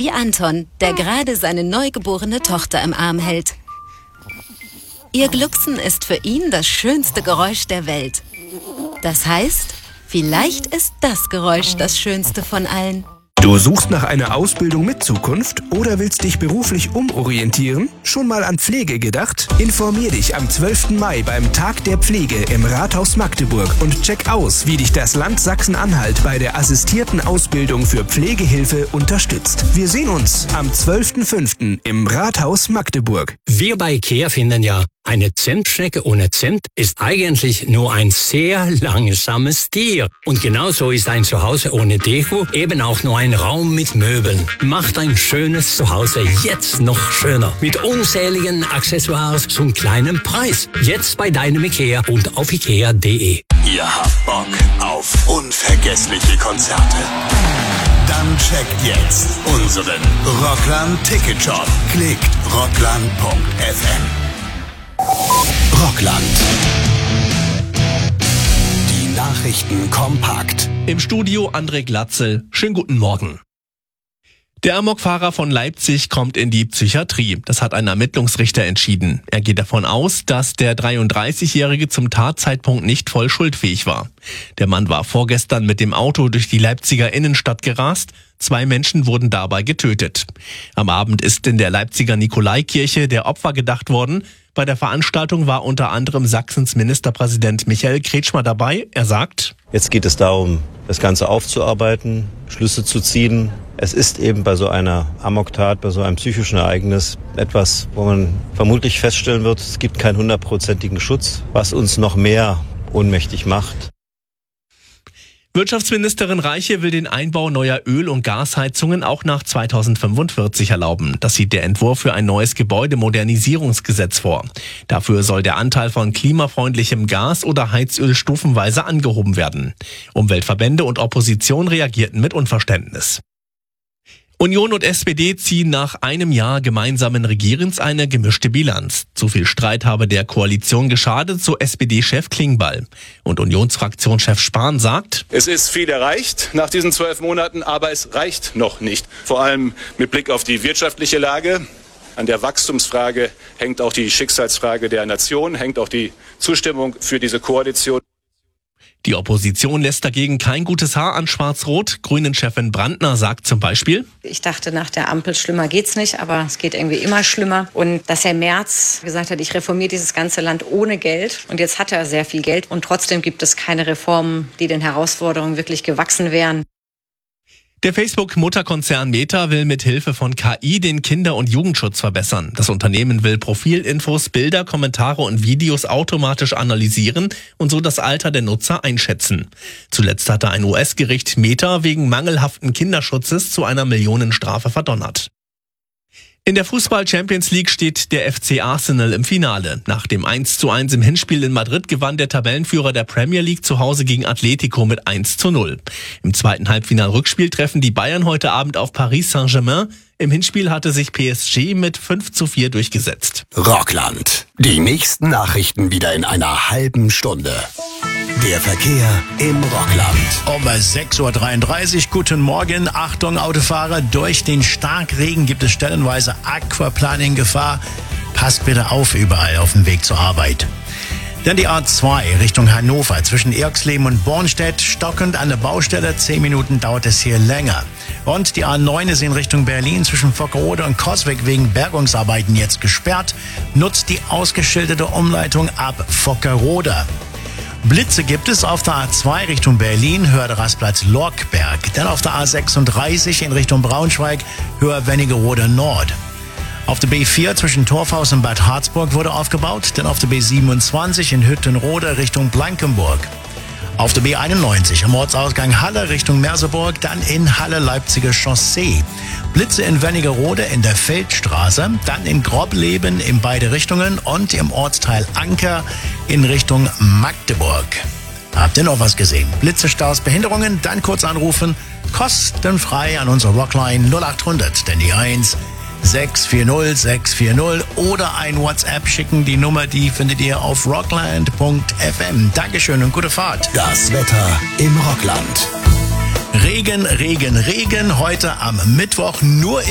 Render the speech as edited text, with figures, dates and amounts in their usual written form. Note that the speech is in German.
wie Anton, der gerade seine neugeborene Tochter im Arm hält. Ihr Glucksen ist für ihn das schönste Geräusch der Welt. Das heißt, vielleicht ist das Geräusch das schönste von allen. Du suchst nach einer Ausbildung mit Zukunft oder willst dich beruflich umorientieren? Schon mal an Pflege gedacht? Informier dich am 12. Mai beim Tag der Pflege im Rathaus Magdeburg und check aus, wie dich das Land Sachsen-Anhalt bei der assistierten Ausbildung für Pflegehilfe unterstützt. Wir sehen uns am 12.05. im Rathaus Magdeburg. Wir bei IKEA finden ja, eine Zimtschnecke ohne Zimt ist eigentlich nur ein sehr langsames Tier. Und genauso ist ein Zuhause ohne Deko eben auch nur ein Raum mit Möbeln. Macht ein schönes Zuhause jetzt noch schöner. Mit unzähligen Accessoires zum kleinen Preis. Jetzt bei deinem IKEA und auf ikea.de. Ihr habt Bock auf unvergessliche Konzerte? Dann checkt jetzt unseren Rockland-Ticket-Shop. Klickt rockland.fm. Rockland. Die Nachrichten kompakt. Im Studio André Glatzel. Schönen guten Morgen. Der Amokfahrer von Leipzig kommt in die Psychiatrie. Das hat ein Ermittlungsrichter entschieden. Er geht davon aus, dass der 33-Jährige zum Tatzeitpunkt nicht voll schuldfähig war. Der Mann war vorgestern mit dem Auto durch die Leipziger Innenstadt gerast. 2 Menschen wurden dabei getötet. Am Abend ist in der Leipziger Nikolaikirche der Opfer gedacht worden. Bei der Veranstaltung war unter anderem Sachsens Ministerpräsident Michael Kretschmer dabei. Er sagt: Jetzt geht es darum, das Ganze aufzuarbeiten, Schlüsse zu ziehen. Es ist eben bei so einer Amoktat, bei so einem psychischen Ereignis etwas, wo man vermutlich feststellen wird, es gibt keinen 100%igen Schutz, was uns noch mehr ohnmächtig macht. Wirtschaftsministerin Reiche will den Einbau neuer Öl- und Gasheizungen auch nach 2045 erlauben. Das sieht der Entwurf für ein neues Gebäudemodernisierungsgesetz vor. Dafür soll der Anteil von klimafreundlichem Gas oder Heizöl stufenweise angehoben werden. Umweltverbände und Opposition reagierten mit Unverständnis. Union und SPD ziehen nach einem Jahr gemeinsamen Regierens eine gemischte Bilanz. Zu viel Streit habe der Koalition geschadet, so SPD-Chef Klingbeil. Und Unionsfraktionschef Spahn sagt: Es ist viel erreicht nach diesen 12 Monaten, aber es reicht noch nicht. Vor allem mit Blick auf die wirtschaftliche Lage. An der Wachstumsfrage hängt auch die Schicksalsfrage der Nation, hängt auch die Zustimmung für diese Koalition. Die Opposition lässt dagegen kein gutes Haar an Schwarz-Rot. Grünen-Chefin Brandner sagt zum Beispiel: Ich dachte, nach der Ampel schlimmer geht's nicht, aber es geht irgendwie immer schlimmer. Und dass Herr Merz gesagt hat, ich reformiere dieses ganze Land ohne Geld. Und jetzt hat er sehr viel Geld. Und trotzdem gibt es keine Reformen, die den Herausforderungen wirklich gewachsen wären. Der Facebook-Mutterkonzern Meta will mit Hilfe von KI den Kinder- und Jugendschutz verbessern. Das Unternehmen will Profilinfos, Bilder, Kommentare und Videos automatisch analysieren und so das Alter der Nutzer einschätzen. Zuletzt hatte ein US-Gericht Meta wegen mangelhaften Kinderschutzes zu einer Millionenstrafe verdonnert. In der Fußball-Champions League steht der FC Arsenal im Finale. Nach dem 1:1 im Hinspiel in Madrid gewann der Tabellenführer der Premier League zu Hause gegen Atletico mit 1:0. Im zweiten Halbfinal-Rückspiel treffen die Bayern heute Abend auf Paris Saint-Germain. Im Hinspiel hatte sich PSG mit 5:4 durchgesetzt. Rockland. Die nächsten Nachrichten wieder in einer halben Stunde. Der Verkehr im Rockland. Um 6:33 Uhr, guten Morgen. Achtung Autofahrer, durch den Starkregen gibt es stellenweise Aquaplaning-Gefahr. Passt bitte auf überall auf dem Weg zur Arbeit. Dann die A2 Richtung Hannover zwischen Erxleben und Bornstedt. Stockend an der Baustelle, 10 Minuten dauert es hier länger. Und die A9 ist in Richtung Berlin zwischen Vockerode und Coswig wegen Bergungsarbeiten jetzt gesperrt. Nutzt die ausgeschilderte Umleitung ab Vockerode. Blitze gibt es auf der A2 Richtung Berlin, höher der Rastplatz Lorkberg. Dann auf der A36 in Richtung Braunschweig, höher Wernigerode Nord. Auf der B4 zwischen Torfhaus und Bad Harzburg wurde aufgebaut. Dann auf der B27 in Hüttenrode Richtung Blankenburg. Auf der B91 am Ortsausgang Halle Richtung Merseburg, dann in Halle Leipziger Chaussee. Blitze in Wernigerode in der Feldstraße, dann in Grobleben in beide Richtungen und im Ortsteil Anker in Richtung Magdeburg. Habt ihr noch was gesehen? Blitze, Staus, Behinderungen? Dann kurz anrufen. Kostenfrei an unsere Rockline 0800, denn die 1 640 640 oder ein WhatsApp schicken. Die Nummer, die findet ihr auf rockland.fm. Dankeschön und gute Fahrt. Das Wetter im Rockland. Regen, Regen, Regen. Heute am Mittwoch nur